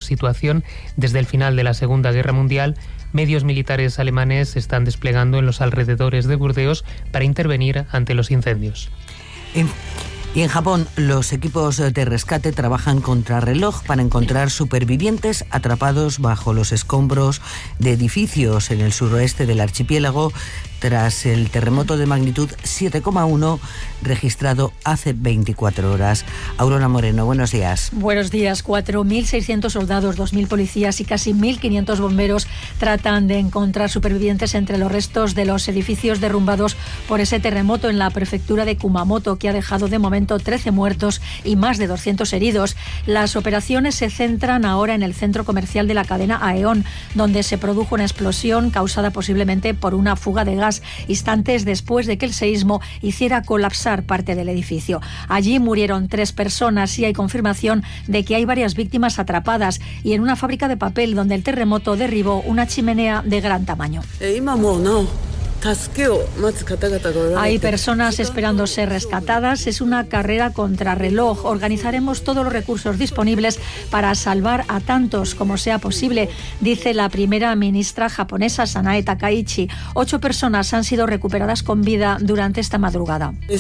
situación desde el final de la Segunda Guerra Mundial. Medios militares alemanes se están desplegando en los alrededores de Burdeos para intervenir ante los incendios. Y en Japón, los equipos de rescate trabajan contrarreloj para encontrar supervivientes atrapados bajo los escombros de edificios en el suroeste del archipiélago tras el terremoto de magnitud 7,1 registrado hace 24 horas. Aurora Moreno, buenos días. Buenos días. 4.600 soldados, 2.000 policías y casi 1.500 bomberos tratan de encontrar supervivientes entre los restos de los edificios derrumbados por ese terremoto en la prefectura de Kumamoto, que ha dejado de momento 13 muertos y más de 200 heridos. Las operaciones se centran ahora en el centro comercial de la cadena Aeon, donde se produjo una explosión causada posiblemente por una fuga de gas instantes después de que el seísmo hiciera colapsar parte del edificio. Allí murieron 3 personas y hay confirmación de que hay varias víctimas atrapadas y en una fábrica de papel donde el terremoto derribó una chimenea de gran tamaño. Hay personas esperando ser rescatadas. Es una carrera contrarreloj. Organizaremos todos los recursos disponibles para salvar a tantos como sea posible, dice la primera ministra japonesa, Sanae Takaichi. 8 personas han sido recuperadas con vida durante esta madrugada. Y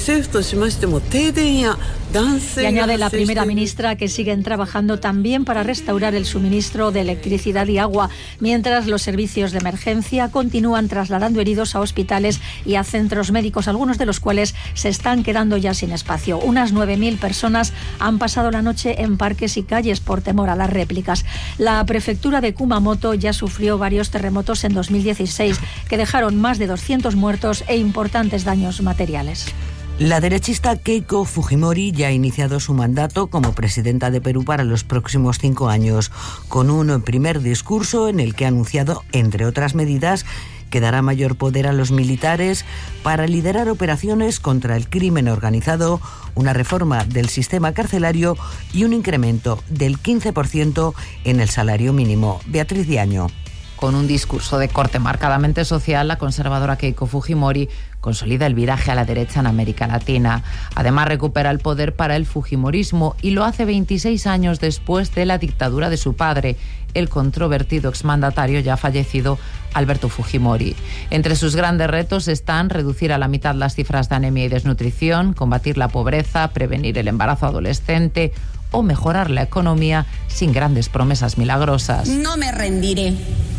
añade la primera ministra que siguen trabajando también para restaurar el suministro de electricidad y agua, mientras los servicios de emergencia continúan trasladando heridos a hospitales y a centros médicos, algunos de los cuales se están quedando ya sin espacio. Unas 9.000 personas han pasado la noche en parques y calles por temor a las réplicas. La prefectura de Kumamoto ya sufrió varios terremotos en 2016 que dejaron más de 200 muertos e importantes daños materiales. La derechista Keiko Fujimori ya ha iniciado su mandato como presidenta de Perú para los próximos 5 años, con un primer discurso en el que ha anunciado, entre otras medidas, que dará mayor poder a los militares para liderar operaciones contra el crimen organizado, una reforma del sistema carcelario y un incremento del 15% en el salario mínimo. Beatriz Diaño. Con un discurso de corte marcadamente social, la conservadora Keiko Fujimori consolida el viraje a la derecha en América Latina. Además, recupera el poder para el fujimorismo y lo hace 26 años después de la dictadura de su padre, el controvertido exmandatario ya fallecido Alberto Fujimori. Entre sus grandes retos están reducir a la mitad las cifras de anemia y desnutrición, combatir la pobreza, prevenir el embarazo adolescente o mejorar la economía sin grandes promesas milagrosas. No me rendiré.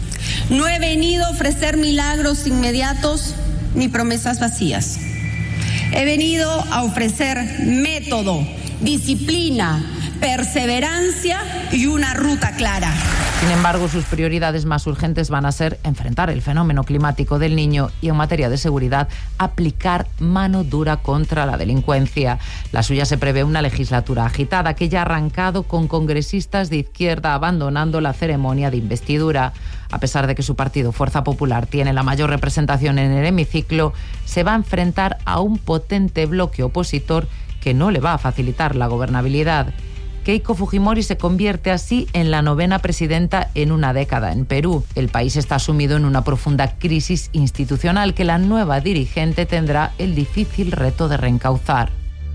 No he venido a ofrecer milagros inmediatos ni promesas vacías. He venido a ofrecer método, disciplina, perseverancia y una ruta clara. Sin embargo, sus prioridades más urgentes van a ser enfrentar el fenómeno climático del Niño y, en materia de seguridad, aplicar mano dura contra la delincuencia. La suya se prevé una legislatura agitada que ya ha arrancado con congresistas de izquierda abandonando la ceremonia de investidura. A pesar de que su partido Fuerza Popular tiene la mayor representación en el hemiciclo, se va a enfrentar a un potente bloque opositor que no le va a facilitar la gobernabilidad. Keiko Fujimori se convierte así en la 9ª presidenta en una década en Perú. El país está sumido en una profunda crisis institucional que la nueva dirigente tendrá el difícil reto de reencauzar.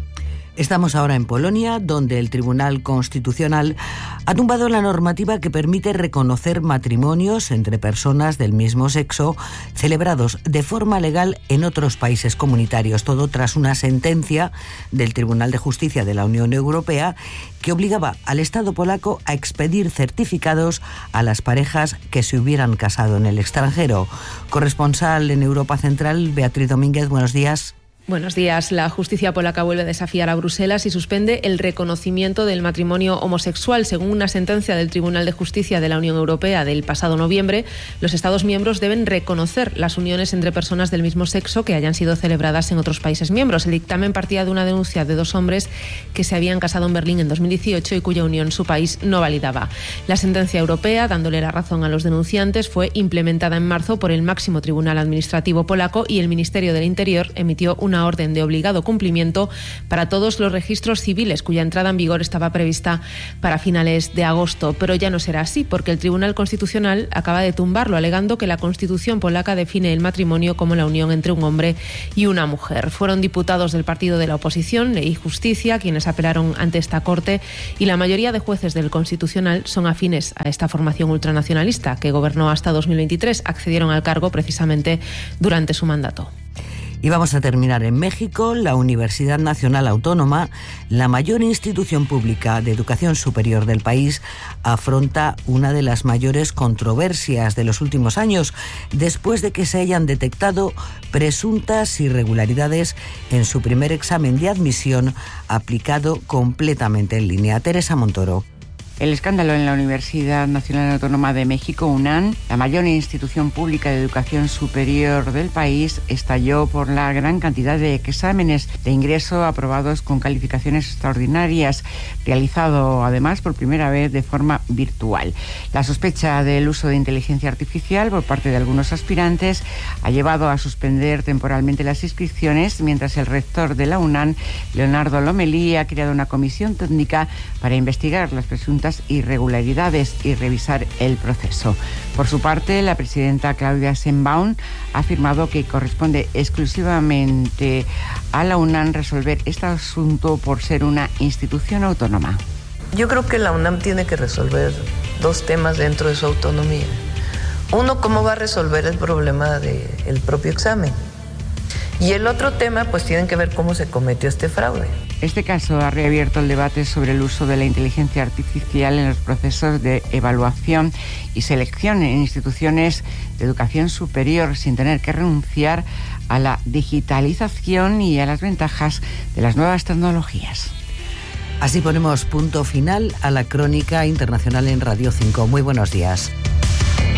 Estamos ahora en Polonia, donde el Tribunal Constitucional ha tumbado la normativa que permite reconocer matrimonios entre personas del mismo sexo celebrados de forma legal en otros países comunitarios. Todo tras una sentencia del Tribunal de Justicia de la Unión Europea que obligaba al Estado polaco a expedir certificados a las parejas que se hubieran casado en el extranjero. Corresponsal en Europa Central, Beatriz Domínguez, buenos días. Buenos días. La justicia polaca vuelve a desafiar a Bruselas y suspende el reconocimiento del matrimonio homosexual. Según una sentencia del Tribunal de Justicia de la Unión Europea del pasado noviembre, los Estados miembros deben reconocer las uniones entre personas del mismo sexo que hayan sido celebradas en otros países miembros. El dictamen partía de una denuncia de 2 hombres que se habían casado en Berlín en 2018 y cuya unión su país no validaba. La sentencia europea, dándole la razón a los denunciantes, fue implementada en marzo por el máximo tribunal administrativo polaco y el Ministerio del Interior emitió una una orden de obligado cumplimiento para todos los registros civiles cuya entrada en vigor estaba prevista para finales de agosto. Pero ya no será así, porque el Tribunal Constitucional acaba de tumbarlo, alegando que la Constitución polaca define el matrimonio como la unión entre un hombre y una mujer. Fueron diputados del partido de la oposición, Ley y Justicia, quienes apelaron ante esta Corte, y la mayoría de jueces del Constitucional son afines a esta formación ultranacionalista que gobernó hasta 2023. Accedieron al cargo precisamente durante su mandato. Y vamos a terminar en México. La Universidad Nacional Autónoma, la mayor institución pública de educación superior del país, afronta una de las mayores controversias de los últimos años, después de que se hayan detectado presuntas irregularidades en su primer examen de admisión aplicado completamente en línea. Teresa Montoro. El escándalo en la Universidad Nacional Autónoma de México, UNAM, la mayor institución pública de educación superior del país, estalló por la gran cantidad de exámenes de ingreso aprobados con calificaciones extraordinarias, realizado además por primera vez de forma virtual. La sospecha del uso de inteligencia artificial por parte de algunos aspirantes ha llevado a suspender temporalmente las inscripciones, mientras el rector de la UNAM, Leonardo Lomelí, ha creado una comisión técnica para investigar las presuntas irregularidades y revisar el proceso. Por su parte, la presidenta Claudia Sheinbaum ha afirmado que corresponde exclusivamente a la UNAM resolver este asunto por ser una institución autónoma. Yo creo que la UNAM tiene que resolver dos temas dentro de su autonomía. Uno, cómo va a resolver el problema del propio examen. Y el otro tema, pues tienen que ver cómo se cometió este fraude. Este caso ha reabierto el debate sobre el uso de la inteligencia artificial en los procesos de evaluación y selección en instituciones de educación superior, sin tener que renunciar a la digitalización y a las ventajas de las nuevas tecnologías. Así ponemos punto final a la crónica internacional en Radio 5. Muy buenos días.